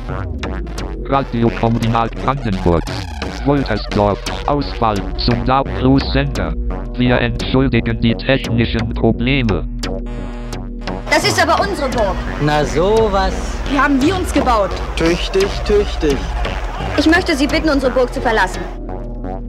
Radiokombinat Brandenburg. Woltersdorf. Ausfall zum Dark-Cruise-Sender. Wir entschuldigen die technischen Probleme. Das ist aber unsere Burg. Na sowas. Die haben wir uns gebaut. Tüchtig, tüchtig. Ich möchte Sie bitten, unsere Burg zu verlassen.